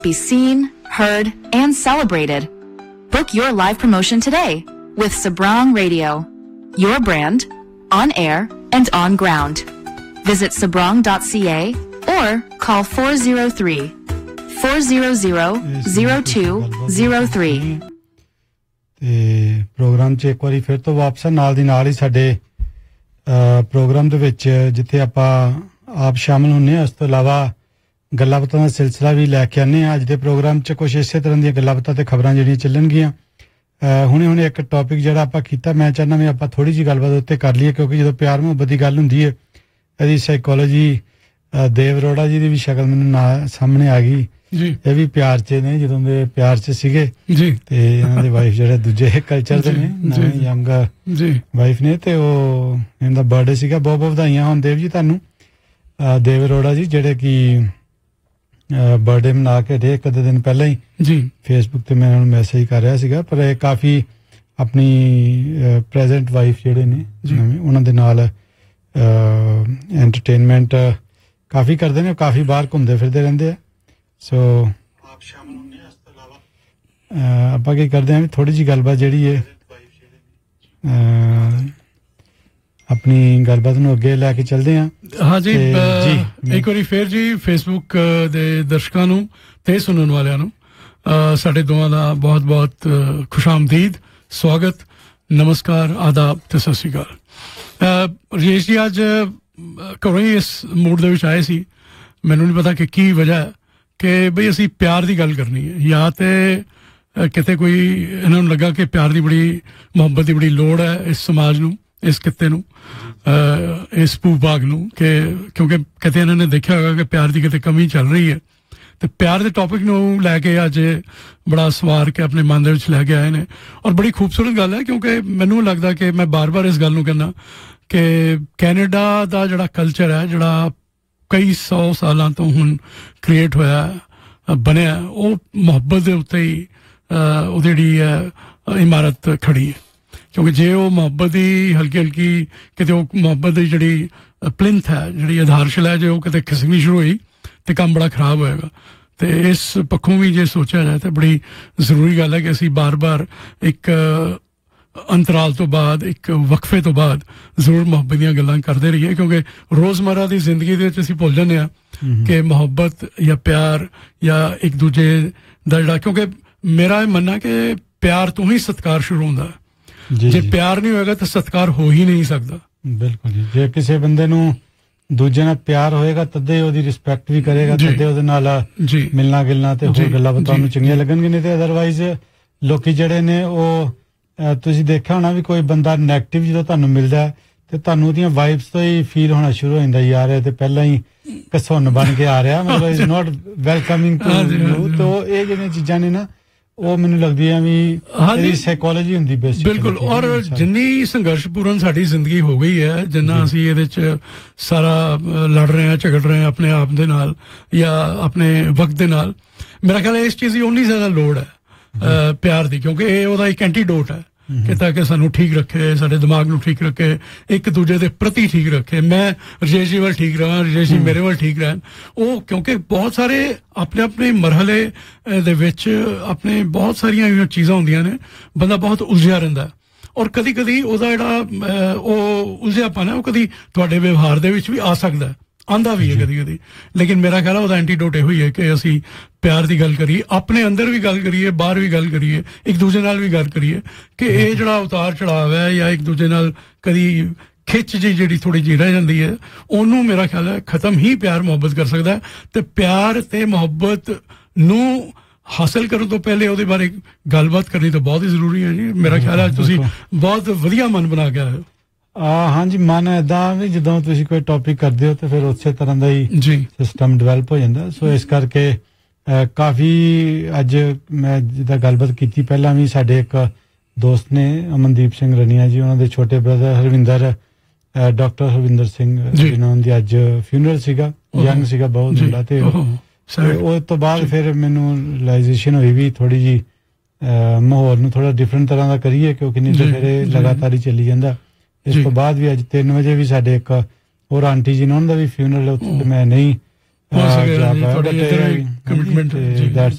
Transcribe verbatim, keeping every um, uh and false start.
be seen, heard, and celebrated. Book your live promotion today with Sabrang Radio, your brand, on air and on ground. Visit sabrang dot c a or call four zero three, four zero zero, zero two zero three. ਤੇ programme 'ਚ ਇੱਕ ਵਾਰੀ ਫਿਰ ਤੋਂ ਵਾਪਸ ਨਾਲ ਦੀ ਨਾਲ ਹੀ ਸਾਡੇ ਪ੍ਰੋਗਰਾਮ ਦੇ ਵਿੱਚ ਜਿੱਥੇ ਆਪਾਂ ਆਪ ਸ਼ਾਮਲ ਹੁੰਦੇ ਹਾਂ, ਉਸ ਤੋਂ ਇਲਾਵਾ ਗੱਲਾਂ ਬਾਤਾਂ ਦਾ ਸਿਲਸਿਲਾ ਵੀ ਲੈ ਕੇ ਆਉਂਦੇ ਹਾਂ। ਅੱਜ ਦੇ ਪ੍ਰੋਗਰਾਮ 'ਚ ਕੁਛ ਇਸੇ ਤਰ੍ਹਾਂ ਦੀਆਂ ਗੱਲਾਂ ਬਾਤਾਂ ਤੇ ਖਬਰਾਂ ਜਿਹੜੀਆਂ ਚੱਲਣਗੀਆਂ। ਹੁਣੇ ਹੁਣੇ ਇੱਕ ਟੌਪਿਕ ਜਿਹੜਾ ਆਪਾਂ ਕੀਤਾ, ਮੈਂ ਚਾਹੁੰਦਾ ਵੀ ਆਪਾਂ ਥੋੜ੍ਹੀ ਜਿਹੀ ਗੱਲਬਾਤ ਉੱਤੇ ਕਰ ਲਈਏ, ਕਿਉਂਕਿ ਜਦੋਂ ਪਿਆਰ ਮੁਹੱਬਤ ਦੀ ਗੱਲ ਹੁੰਦੀ ਹੈ ਇਹਦੀ ਸਾਈਕੋਲੋਜੀ ਦੇਵ ਅਰੋੜਾ ਜੀ ਦੀ ਵੀ ਸ਼ਕਲ ਮੈਨੂੰ ਨਾ ਸਾਹਮਣੇ ਆ ਗਈ ਜੀ। ਇਹ ਵੀ ਪਿਆਰ 'ਚ ਨੇ, ਜਦੋਂ ਦੇ ਪਿਆਰ 'ਚ ਸੀਗੇ ਜੀ, ਤੇ ਇਹਨਾਂ ਦੇ ਵਾਈਫ ਜਿਹੜੇ ਦੂਜੇ ਕਲਚਰ ਦੇ ਨੇ, ਨਵੇਂ ਯੰਗ ਵਾਈਫ ਨੇ, ਤੇ ਉਹ ਇਹਨਾਂ ਦਾ ਬਰਥਡੇ ਸੀਗਾ। ਬਹੁਤ ਬਹੁਤ ਵਧਾਈਆਂ ਹੋਣ ਦੇਵ ਜੀ ਤੁਹਾਨੂੰ, ਦੇਵ ਅਰੋੜਾ ਜੀ, ਜਿਹੜੇ ਕਿ ਬਰਥਡੇ ਮਨਾ ਕੇ ਡੇ ਇੱਕ ਅੱਧੇ ਦਿਨ ਪਹਿਲਾਂ ਹੀ ਜੀ ਫੇਸਬੁੱਕ ਤੇ ਮੈਂ ਉਹਨਾਂ ਨੂੰ ਮੈਸੇਜ ਕਰ ਰਿਹਾ ਸੀਗਾ। ਪਰ ਇਹ ਕਾਫੀ ਆਪਣੀ ਪ੍ਰੈਜ਼ੈਂਟ ਵਾਈਫ ਜਿਹੜੇ ਨੇ ਉਹਨਾਂ ਦੇ ਨਾਲ ਐਂਟਰਟੇਨਮੈਂਟ ਕਾਫੀ ਕਰਦੇ ਨੇ, ਕਾਫੀ ਬਾਹਰ ਘੁੰਮਦੇ ਫਿਰਦੇ ਰਹਿੰਦੇ ਆ। ਸੋ ਆਪ ਸ਼ਾਮਲ ਹੁੰਦੇ ਆ। ਇਸ ਤੋਂ ਇਲਾਵਾ ਆਪਾਂ ਕੀ ਕਰਦੇ ਹਾਂ ਵੀ ਥੋੜ੍ਹੀ ਜਿਹੀ ਗੱਲਬਾਤ ਜਿਹੜੀ ਹੈ ਆਪਣੀ ਗੱਲਬਾਤ ਨੂੰ ਅੱਗੇ ਲੈ ਕੇ ਚੱਲਦੇ ਹਾਂ। ਹਾਂ ਜੀ, ਇੱਕ ਵਾਰੀ ਫੇਰ ਜੀ ਫੇਸਬੁੱਕ ਦੇ ਦਰਸ਼ਕਾਂ ਨੂੰ ਤੇ ਸੁਣਨ ਵਾਲਿਆਂ ਨੂੰ ਸਾਡੇ ਦੋਵਾਂ ਦਾ ਬਹੁਤ ਬਹੁਤ ਖੁਸ਼ਾਮਦੀਦ, ਸਵਾਗਤ, ਨਮਸਕਾਰ, ਆਦਾਬ ਤੇ ਸਤਿ ਸ਼੍ਰੀ ਅਕਾਲ। ਰਜੇਸ਼ ਜੀ ਅੱਜ ਘਰੋਂ ਹੀ ਇਸ ਮੂਡ ਦੇ ਵਿੱਚ ਆਏ ਸੀ। ਮੈਨੂੰ ਨਹੀਂ ਪਤਾ ਕਿ ਕੀ ਵਜ੍ਹਾ ਹੈ ਕਿ ਬਈ ਅਸੀਂ ਪਿਆਰ ਦੀ ਗੱਲ ਕਰਨੀ ਹੈ, ਜਾਂ ਤੇ ਕਿਤੇ ਕੋਈ ਇਹਨਾਂ ਨੂੰ ਲੱਗਾ ਕਿ ਪਿਆਰ ਦੀ ਬੜੀ ਮੁਹੱਬਤ ਦੀ ਬੜੀ ਲੋੜ ਹੈ ਇਸ ਸਮਾਜ ਨੂੰ, ਇਸ ਕਿੱਤੇ ਨੂੰ, ਇਸ ਭੂ-ਭਾਗ ਨੂੰ, ਕਿ ਕਿਉਂਕਿ ਕਿਤੇ ਇਹਨਾਂ ਨੇ ਦੇਖਿਆ ਹੋਗਾ ਕਿ ਪਿਆਰ ਦੀ ਕਿਤੇ ਕਮੀ ਚੱਲ ਰਹੀ ਹੈ। ਤੇ ਪਿਆਰ ਦੇ ਟੌਪਿਕ ਨੂੰ ਲੈ ਕੇ ਅੱਜ ਬੜਾ ਸਵਾਰ ਕੇ ਆਪਣੇ ਮਨ ਦੇ ਵਿੱਚ ਲੈ ਕੇ ਆਏ ਨੇ। ਔਰ ਬੜੀ ਖੂਬਸੂਰਤ ਗੱਲ ਹੈ, ਕਿਉਂਕਿ ਮੈਨੂੰ ਲੱਗਦਾ ਕਿ ਮੈਂ ਬਾਰ-ਬਾਰ ਇਸ ਗੱਲ ਨੂੰ ਕਹਿੰਦਾ ਕਿ ਕੈਨੇਡਾ ਦਾ ਜਿਹੜਾ ਕਲਚਰ ਹੈ, ਜਿਹੜਾ ਕਈ ਸੌ ਸਾਲਾਂ ਤੋਂ ਹੁਣ ਕ੍ਰੀਏਟ ਹੋਇਆ, ਬਣਿਆ, ਉਹ ਮੁਹੱਬਤ ਦੇ ਉੱਤੇ ਹੀ ਉਹ ਜਿਹੜੀ ਹੈ ਇਮਾਰਤ ਖੜੀ ਹੈ। ਕਿਉਂਕਿ ਜੇ ਉਹ ਮੁਹੱਬਤ ਦੀ ਹਲਕੀ ਹਲਕੀ ਕਿਤੇ ਉਹ ਮੁਹੱਬਤ ਦੀ ਜਿਹੜੀ ਪਲਿੰਥ ਹੈ, ਜਿਹੜੀ ਆਧਾਰਸ਼ਿਲਾ ਹੈ, ਜੇ ਉਹ ਕਿਤੇ ਖਿਸਕਣੀ ਸ਼ੁਰੂ ਹੋਈ ਤੇ ਕੰਮ ਬੜਾ ਖਰਾਬ ਹੋਏਗਾ। ਤੇ ਇਸ ਪੱਖੋਂ ਵੀ ਜੇ ਸੋਚਿਆ ਜਾਏ ਤਾਂ ਬੜੀ ਜ਼ਰੂਰੀ ਗੱਲ ਹੈ ਕਿ ਅਸੀਂ ਬਾਰ-ਬਾਰ ਇੱਕ ਅੰਤਰਾਲ ਤੋਂ ਬਾਅਦ, ਇੱਕ ਵਕਫੇ ਤੋਂ ਬਾਅਦ ਜ਼ਰੂਰ ਮੁਹੱਬਤ ਦੀਆਂ ਗੱਲਾਂ ਕਰਦੇ ਰਹੀਏ, ਕਿਉਂਕਿ ਰੋਜ਼ਮਰਾ ਦੀ ਜ਼ਿੰਦਗੀ ਦੇ ਵਿੱਚ ਅਸੀਂ ਭੁੱਲ ਜਾਂਦੇ ਹਾਂ ਕਿ ਮੁਹੱਬਤ ਜਾਂ ਪਿਆਰ ਜਾਂ ਇੱਕ ਦੂਜੇ ਦਾ ਜਿਹੜਾ, ਕਿਉਂਕਿ ਮੇਰਾ ਇਹ ਮੰਨਣਾ ਕਿ ਪਿਆਰ ਤੋਂ ਹੀ ਸਤਿਕਾਰ ਸ਼ੁਰੂ ਹੁੰਦਾ ਹੈ। ਜੇ ਪਿਆਰ ਨਹੀਂ ਹੋਏਗਾ ਤਾਂ ਸਤਿਕਾਰ ਹੋ ਹੀ ਨਹੀਂ ਸਕਦਾ। ਬਿਲਕੁਲ ਜੀ, ਜੇ ਕਿਸੇ ਬੰਦੇ ਨੂੰ ਦੂਜੇ ਨਾਲ ਪਿਆਰ ਹੋਏਗਾ ਤਦੇ ਉਹਦੀ ਰਿਸਪੈਕਟ ਵੀ ਕਰੇਗਾ, ਤਦੇ ਉਹਦੇ ਨਾਲ ਮਿਲਣਾ ਗਿਲਣਾ ਤੇ ਹੋਰ ਗੱਲਾਂ ਬਾਤਾਂ ਨੂੰ ਚੰਗੀਆਂ ਲੱਗਣਗੀਆਂ। ਨਹੀਂ ਤੇ ਅਦਰਵਾਈਜ਼ ਲੋਕੀ ਜਿਹੜੇ ਨੇ ਉਹ, ਤੁਸੀਂ ਦੇਖਿਆ ਹੋਣਾ ਵੀ ਕੋਈ ਬੰਦਾ ਨੈਗੇਟਿਵ ਜਦੋਂ ਤੁਹਾਨੂੰ ਮਿਲਦਾ ਤੇ ਤੁਹਾਨੂੰ ਉਹਦੀਆਂ ਵਾਈਬਸ ਤੋਂ ਹੀ ਫੀਲ ਹੋਣਾ ਸ਼ੁਰੂ ਹੋ ਜਾਂਦਾ, ਯਾਰ ਇਹ ਤੇ ਪਹਿਲਾਂ ਹੀ ਘਸੁੰਨ ਬਣ ਕੇ ਆ ਰਿਹਾ, ਮਤਲਬ is not welcoming to you. ਤੋ ਇਹ ਜਿਹੜੀਆਂ ਚੀਜ਼ਾਂ ਨੇ ਨਾ, ਉਹ ਮੈਨੂੰ ਲੱਗਦੀ ਹੈ ਵੀ ਇਹਦੀ ਸਾਈਕੋਲੋਜੀ ਹੁੰਦੀ ਬੇਸਿਕ। ਬਿਲਕੁਲ। ਔਰ ਜਿੰਨੀ ਸੰਘਰਸ਼ਪੂਰਨ ਸਾਡੀ ਜ਼ਿੰਦਗੀ ਹੋ ਗਈ ਹੈ, ਜਿੰਨਾ ਅਸੀਂ ਇਹਦੇ ਚ ਸਾਰਾ ਲੜ ਰਹੇ ਹਾਂ, ਝਗੜ ਰਹੇ ਹਾਂ ਆਪਣੇ ਆਪ ਦੇ ਨਾਲ ਜਾਂ ਆਪਣੇ ਵਕਤ ਦੇ ਨਾਲ, ਮੇਰਾ ਖਿਆਲ ਹੈ ਇਸ ਚੀਜ਼ ਦੀ ਉਨੀ ਜ਼ਿਆਦਾ ਲੋੜ ਹੈ ਪਿਆਰ ਦੀ, ਕਿਉਂਕਿ ਇਹ ਉਹਦਾ ਇੱਕ ਐਂਟੀਡੋਟ ਹੈ ਕਿ ਤਾਂ ਕਿ ਸਾਨੂੰ ਠੀਕ ਰੱਖੇ, ਸਾਡੇ ਦਿਮਾਗ ਨੂੰ ਠੀਕ ਰੱਖੇ, ਇੱਕ ਦੂਜੇ ਦੇ ਪ੍ਰਤੀ ਠੀਕ ਰੱਖੇ। ਮੈਂ ਰਜੇਸ਼ ਜੀ ਵੱਲ ਠੀਕ ਰਹਾਂ, ਰਜੇਸ਼ ਜੀ ਮੇਰੇ ਵੱਲ ਠੀਕ ਰਹਿਣ। ਉਹ ਕਿਉਂਕਿ ਬਹੁਤ ਸਾਰੇ ਆਪਣੇ ਆਪਣੇ ਮਰਹਲੇ ਦੇ ਵਿੱਚ ਆਪਣੇ ਬਹੁਤ ਸਾਰੀਆਂ ਚੀਜ਼ਾਂ ਹੁੰਦੀਆਂ ਨੇ, ਬੰਦਾ ਬਹੁਤ ਉਲਝਿਆ ਰਹਿੰਦਾ। ਔਰ ਕਦੀ ਕਦੀ ਉਹਦਾ ਜਿਹੜਾ ਉਹ ਉਲਝਿਆਪਨ ਹੈ ਉਹ ਕਦੀ ਤੁਹਾਡੇ ਵਿਵਹਾਰ ਦੇ ਵਿੱਚ ਵੀ ਆ ਸਕਦਾ, ਆਉਂਦਾ ਵੀ ਹੈ ਕਦੀ ਕਦੀ। ਲੇਕਿਨ ਮੇਰਾ ਖਿਆਲ ਉਹਦਾ ਐਂਟੀਡੋਟ ਇਹੋ ਹੀ ਹੈ ਕਿ ਅਸੀਂ ਪਿਆਰ ਦੀ ਗੱਲ ਕਰੀਏ, ਆਪਣੇ ਅੰਦਰ ਵੀ ਗੱਲ ਕਰੀਏ, ਬਾਹਰ ਵੀ ਗੱਲ ਕਰੀਏ, ਇੱਕ ਦੂਜੇ ਨਾਲ ਵੀ ਗੱਲ ਕਰੀਏ ਕਿ ਇਹ ਜਿਹੜਾ ਉਤਾਰ ਚੜਾਵ ਹੈ ਜਾਂ ਇੱਕ ਦੂਜੇ ਨਾਲ ਕਦੀ ਖਿੱਚ ਜੀ ਜਿਹੜੀ ਥੋੜੀ ਜਿਹੀ ਰਹਿ ਜਾਂਦੀ ਹੈ, ਉਹਨੂੰ ਮੇਰਾ ਖਿਆਲ ਹੈ ਖਤਮ ਹੀ ਪਿਆਰ ਮੁਹੱਬਤ ਕਰ ਸਕਦਾ। ਤੇ ਪਿਆਰ ਤੇ ਮੁਹੱਬਤ ਨੂੰ ਹਾਸਲ ਕਰਨ ਤੋਂ ਪਹਿਲੇ ਉਹਦੇ ਬਾਰੇ ਗੱਲਬਾਤ ਕਰਨੀ ਤਾਂ ਬਹੁਤ ਹੀ ਜ਼ਰੂਰੀ ਹੈ ਜੀ। ਮੇਰਾ ਖਿਆਲ ਹੈ ਤੁਸੀਂ ਬਹੁਤ ਵਧੀਆ ਮਨ ਬਣਾ ਕੇ ਆਏ ਹੋ। ਹਾਂਜੀ, ਮਨ ਏਦਾਂ ਵੀ ਜਦੋਂ ਤੁਸੀਂ ਕੋਈ ਟੌਪਿਕ ਕਰਦੇ ਹੋ ਤੇ ਫਿਰ ਉਸੇ ਤਰ੍ਹਾਂ ਦਾ ਹੀ ਸਿਸਟਮ ਡਿਵੈਲਪ ਹੋ ਜਾਂਦਾ। ਸੋ ਇਸ ਕਰਕੇ ਕਾਫੀ ਅੱਜ ਮੈਂ ਜਿੱਦਾਂ ਗੱਲਬਾਤ ਕੀਤੀ, ਪਹਿਲਾਂ ਵੀ ਸਾਡੇ ਇੱਕ ਦੋਸਤ ਨੇ ਅਮਨਦੀਪ ਸਿੰਘ ਰਣੀਆ ਜੀ, ਉਹਨਾਂ ਦੇ ਛੋਟੇ ਬ੍ਰਦਰ ਹਰਵਿੰਦਰ, ਡਾਕਟਰ ਹਰਵਿੰਦਰ ਸਿੰਘ, ਜਿਹਨਾਂ ਦੀ ਅੱਜ ਫਿਊਨਰਲ ਸੀਗਾ, ਯੰਗ ਸੀਗਾ ਬਹੁਤ ਮੁੰਡਾ। ਤੇ ਉਸ ਤੋਂ ਬਾਅਦ ਫਿਰ ਮੈਨੂੰ ਰਿਲਾਈਜੇਸ਼ਨ ਹੋਈ ਵੀ ਥੋੜੀ ਜਿਹੀ ਮਾਹੌਲ ਨੂੰ ਥੋੜਾ ਡਿਫਰੈਂਟ ਤਰ੍ਹਾਂ ਦਾ ਕਰੀਏ, ਕਿਉਂਕਿ ਨਹੀਂ ਤਾਂ ਫਿਰ ਇਹ ਲਗਾਤਾਰ ਹੀ ਚੱਲੀ ਜਾਂਦਾ। ਇਸ ਤੋਂ ਬਾਅਦ ਵੀ ਅੱਜ ਤਿੰਨ ਵਜੇ ਵੀ ਸਾਡੇ ਇੱਕ ਹੋਰ ਆਂਟੀ ਜੀ ਨੇ, ਉਹਨਾਂ ਦਾ ਵੀ ਫਿਊਨਰਲ, ਉੱਥੇ ਮੈਂ ਨਹੀਂ ਦੈਟਸ